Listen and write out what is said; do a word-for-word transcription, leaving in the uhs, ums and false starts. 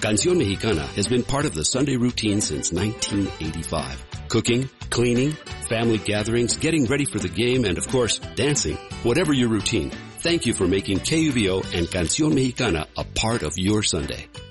Canción Mexicana has been part of the Sunday routine since nineteen eighty-five. Cooking, cleaning, family gatherings, getting ready for the game, and of course, dancing. Whatever your routine, thank you for making K U V O and Canción Mexicana a part of your Sunday.